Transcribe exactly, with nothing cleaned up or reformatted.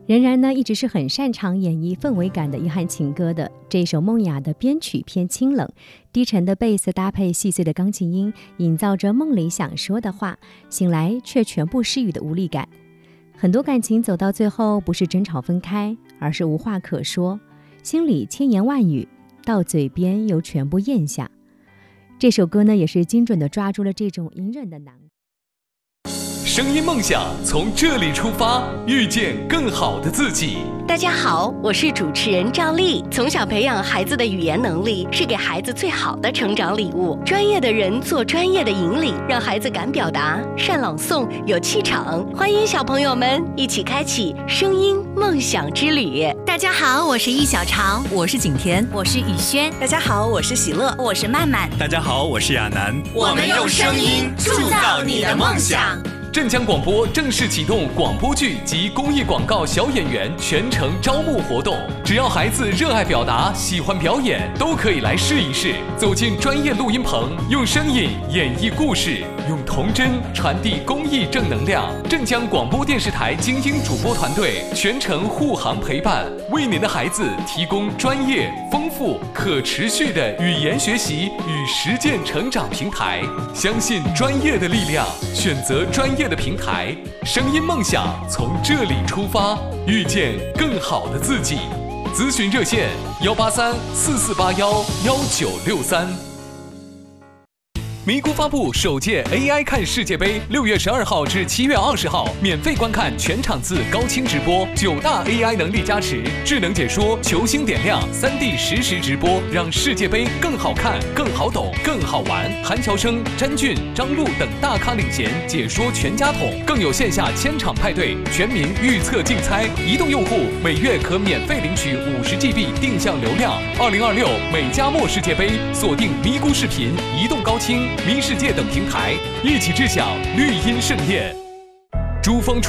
仍然呢，一直是很擅长演绎氛围感的约翰情歌的。这首梦雅的编曲偏清冷，低沉的贝斯搭配细碎的钢琴音，营造着梦里想说的话，醒来却全部失语的无力感。很多感情走到最后，不是争吵分开，而是无话可说，心里千言万语，到嘴边又全部咽下。这首歌呢，也是精准地抓住了这种隐忍的难。 声音梦想从这里出发，遇见更好的自己。 大家好，我是主持人赵丽。从小培养孩子的语言能力，是给孩子最好的成长礼物。专业的人做专业的引领，让孩子敢表达、善朗诵、有气场。欢迎小朋友们一起开启声音梦想之旅。 大家好，我是易小长， 我是景甜， 我是雨轩。 大家好，我是喜乐， 我是曼曼。 大家好，我是亚楠。 我们用声音铸造你的梦想。 镇江广播正式启动广播剧及公益广告小演员全程招募活动，只要孩子热爱表达、喜欢表演，都可以来试一试。走进专业录音棚，用声音演绎故事，用童真传递公益正能量。镇江广播电视台精英主播团队全程护航陪伴，为您的孩子提供专业、丰富、可持续的语言学习与实践成长平台。相信专业的力量，选择专业的平台，声音梦想从这里出发，遇见更好的自己。咨询热线：幺八三四四八幺幺九六三。咪咕发布首届 A I 看世界杯，六月十二号至七月二十号，免费观看全场次高清直播，九大 A I 能力加持，智能解说，球星点亮，三 D 实时直播，让世界杯更好看、更好懂、更好玩。韩乔生、詹俊、张璐等大咖领衔解说全家桶，更有线下千场派对，全民预测竞猜。移动用户每月可免费领取五十 G B 定向流量。二零二六美加墨世界杯，锁定咪咕视频、移动高清、咪世界等平台，一起知晓绿茵盛宴。珠峰